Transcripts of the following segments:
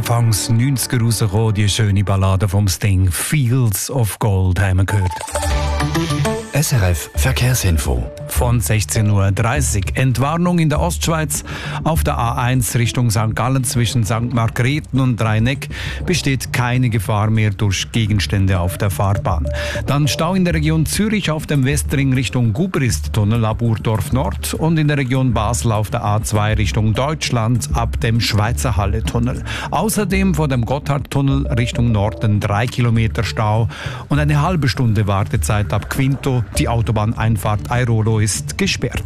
Anfangs 90er rausgekommen, die schöne Ballade vom Sting «Fields of Gold» haben wir gehört. SRF Verkehrsinfo. Von 16:30 Uhr. Entwarnung in der Ostschweiz. Auf der A1 Richtung St. Gallen zwischen St. Margrethen und Rheineck besteht keine Gefahr mehr durch Gegenstände auf der Fahrbahn. Dann Stau in der Region Zürich auf dem Westring Richtung Gubrist-Tunnel ab Urdorf Nord und in der Region Basel auf der A2 Richtung Deutschland ab dem Schweizer Halle-Tunnel. Außerdem vor dem Gotthardtunnel Richtung Norden 3 Kilometer Stau und eine halbe Stunde Wartezeit ab Quinto. Die Autobahneinfahrt Airolo ist gesperrt.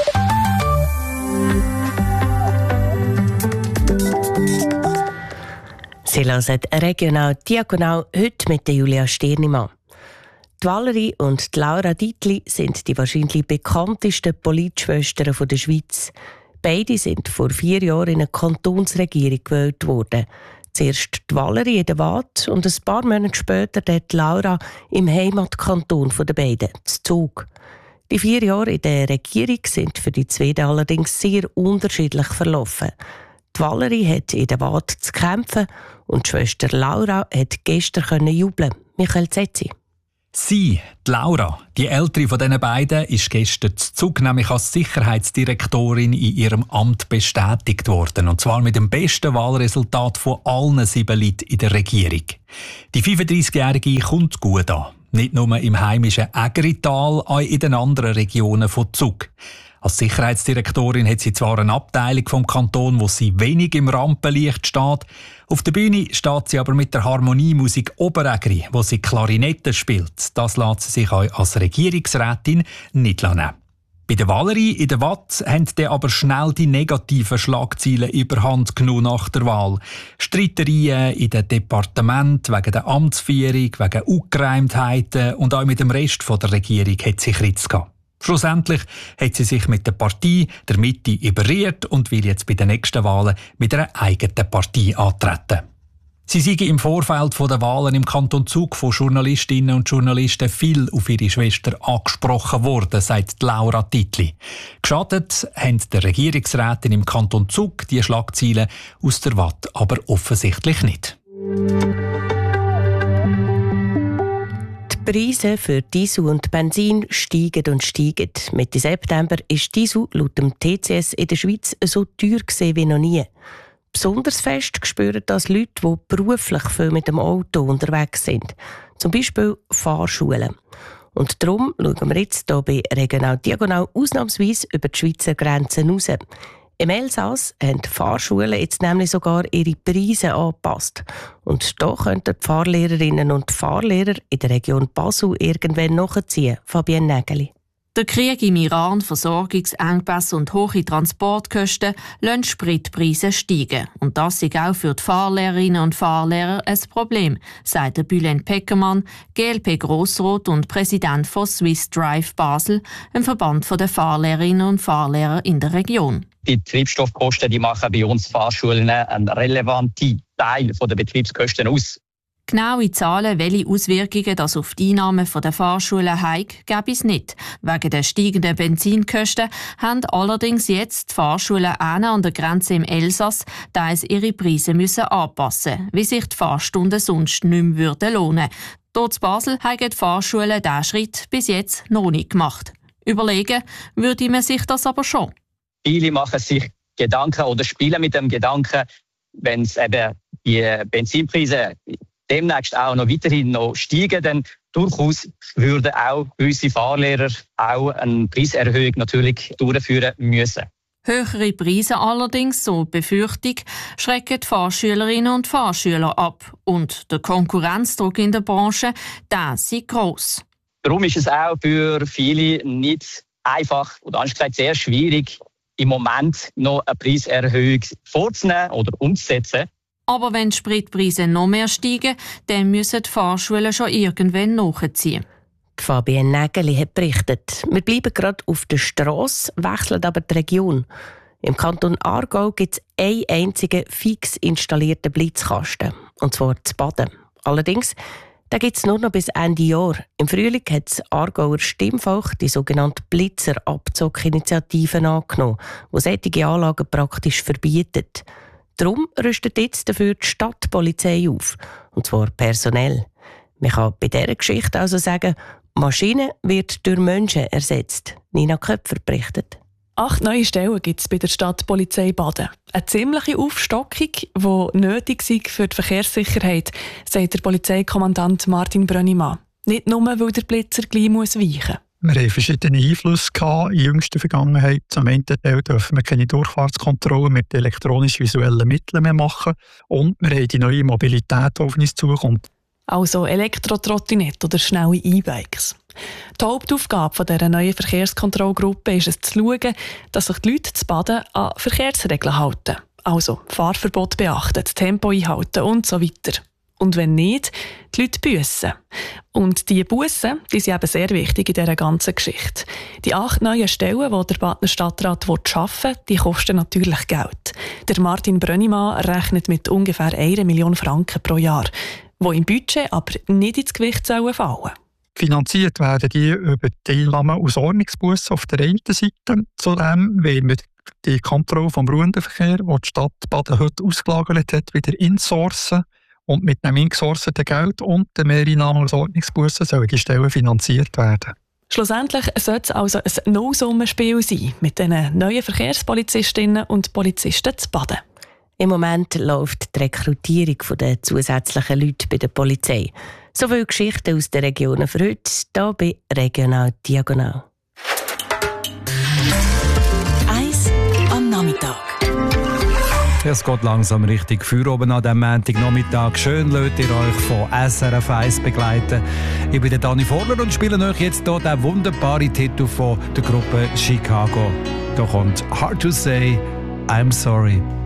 Sie hören regional diagonal heute mit Julia Stirnimann. Die Valerie und die Laura Dietli sind die wahrscheinlich bekanntesten Politschwestern der Schweiz. Beide sind vor 4 Jahren in eine Kantonsregierung gewählt worden. Zuerst die Valerie in der Waadt und ein paar Monate später die Laura im Heimatkanton der beiden, in Zug. Die 4 Jahre in der Regierung sind für die zwei allerdings sehr unterschiedlich verlaufen. Die Valerie hat in der Waadt zu kämpfen und die Schwester Laura hat gestern jubeln. Michael Zetzi. Sie, die Laura, die ältere von diesen beiden, ist gestern zu Zug nämlich als Sicherheitsdirektorin in ihrem Amt bestätigt worden. Und zwar mit dem besten Wahlresultat von allen 7 Leuten in der Regierung. Die 35-Jährige kommt gut an. Nicht nur im heimischen Ägerital, auch in den anderen Regionen von Zug. Als Sicherheitsdirektorin hat sie zwar eine Abteilung vom Kanton, wo sie wenig im Rampenlicht steht. Auf der Bühne steht sie aber mit der Harmoniemusik Oberägeri, wo sie Klarinette spielt. Das lässt sie sich auch als Regierungsrätin nicht nehmen. Bei der Valerie in der Waadt haben dann aber schnell die negativen Schlagzeilen überhand genommen nach der Wahl. Streitereien in den Departementen wegen der Amtsführung, wegen Ungereimtheiten und auch mit dem Rest der Regierung hat sie Kritz gehabt. Schlussendlich hat sie sich mit der Partei der Mitte überrührt und will jetzt bei den nächsten Wahlen mit einer eigenen Partei antreten. Sie sei im Vorfeld der Wahlen im Kanton Zug von Journalistinnen und Journalisten viel auf ihre Schwester angesprochen worden, sagt Laura Dietli. Geschadet haben der Regierungsrätin im Kanton Zug die Schlagzeilen aus der Waadt aber offensichtlich nicht. Die Preise für Diesel und Benzin steigen und steigen. Mitte September ist Diesel laut dem TCS in der Schweiz so teuer wie noch nie. Besonders fest spüren das Leute, die beruflich viel mit dem Auto unterwegs sind. Zum Beispiel Fahrschulen. Und darum schauen wir jetzt hier bei Regional Diagonal ausnahmsweise über die Schweizer Grenzen raus. Im Elsass haben die Fahrschulen jetzt nämlich sogar ihre Preise angepasst. Und da könnten die Fahrlehrerinnen und Fahrlehrer in der Region Basel irgendwann nachziehen. Fabienne Nägeli. Der Krieg im Iran, Versorgungsengpässe und hohe Transportkosten lassen Spritpreise steigen. Und das ist auch für die Fahrlehrerinnen und Fahrlehrer ein Problem, sagt Bülent Peckermann, GLP Grossrot und Präsident von Swiss Drive Basel, einem Verband der Fahrlehrerinnen und Fahrlehrer in der Region. Die Treibstoffkosten die machen bei uns Fahrschulen einen relevanten Teil der Betriebskosten aus. Genaue Zahlen, welche Auswirkungen das auf die Einnahmen der Fahrschulen hat, gäbe es nicht. Wegen der steigenden Benzinkosten haben allerdings jetzt die Fahrschulen an der Grenze im Elsass teils ihre Preise müssen anpassen, wie sich die Fahrstunden sonst nicht mehr lohnen würden. Dort in Basel haben die Fahrschulen diesen Schritt bis jetzt noch nicht gemacht. Überlegen würde man sich das aber schon. Viele machen sich Gedanken oder spielen mit dem Gedanken, wenn es eben die Benzinpreise demnächst auch noch weiterhin steigen, dann durchaus würden auch unsere Fahrlehrer auch eine Preiserhöhung natürlich durchführen müssen. Höhere Preise allerdings, so die Befürchtung, schrecken die Fahrschülerinnen und Fahrschüler ab. Und der Konkurrenzdruck in der Branche, der ist gross. Darum ist es auch für viele nicht einfach oder anders gesagt sehr schwierig, im Moment noch eine Preiserhöhung vorzunehmen oder umzusetzen. Aber wenn die Spritpreise noch mehr steigen, dann müssen die Fahrschulen schon irgendwann nachziehen. Fabienne Nägeli hat berichtet. Wir bleiben gerade auf der Strasse, wechseln aber die Region. Im Kanton Aargau gibt es einen einzigen fix installierten Blitzkasten, und zwar zu Baden. Allerdings den gibt es nur noch bis Ende Jahr. Im Frühling hat das Aargauer Stimmvolk die sogenannte Blitzerabzockinitiative angenommen, die solche Anlagen praktisch verbietet. Darum rüstet jetzt dafür die Stadtpolizei auf. Und zwar personell. Man kann bei dieser Geschichte also sagen, Maschine wird durch Menschen ersetzt. Nina Köpfer berichtet. 8 neue Stellen gibt es bei der Stadtpolizei Baden. Eine ziemliche Aufstockung, die nötig ist für die Verkehrssicherheit, sagt der Polizeikommandant Martin Brönnimann. Nicht nur, weil der Blitzer gleich weichen muss. Wir hatten verschiedene Einflüsse in jüngster Vergangenheit. Zum einen Teil dürfen wir keine Durchfahrtskontrollen mit elektronisch-visuellen Mitteln mehr machen. Und wir haben die neue Mobilität, die auf uns zukommt. Also Elektrotrottinette oder schnelle E-Bikes. Die Hauptaufgabe dieser neuen Verkehrskontrollgruppe ist es, zu schauen, dass sich die Leute zu Baden an Verkehrsregeln halten. Also Fahrverbot beachten, das Tempo einhalten und so weiter. Und wenn nicht, die Leute büssen. Und diese Bussen, die sind eben sehr wichtig in dieser ganzen Geschichte. Die 8 neuen Stellen, die der Badner Stadtrat arbeiten will, die kosten natürlich Geld. Der Martin Brönnimann rechnet mit ungefähr 1 Million Franken pro Jahr, die im Budget aber nicht ins Gewicht fallen sollen. Finanziert werden die über die Einnahmen aus Ordnungsbussen auf der einen Seite. Zudem wollen wir die Kontrolle vom Ruhendenverkehr, die die Stadt Baden heute ausgelagert hat, wieder insourcen. Und mit dem ingesourceten Geld und den Mehreinnahmen aus Ordnungsbussen sollen die Stellen finanziert werden. Schlussendlich soll es also ein Nullsummenspiel sein mit den neuen Verkehrspolizistinnen und Polizisten zu Baden. Im Moment läuft die Rekrutierung der zusätzlichen Leute bei der Polizei. So viele Geschichten aus den Regionen für heute, hier bei Regional Diagonal. 1 am Nachmittag. Es geht langsam richtig für oben an diesem Montagnachmittag. Schön lasst ihr euch von SRF 1 begleiten. Ich bin der Dani Vorler und spiele euch jetzt hier den wunderbaren Titel von der Gruppe Chicago. Da kommt Hard to Say, I'm Sorry.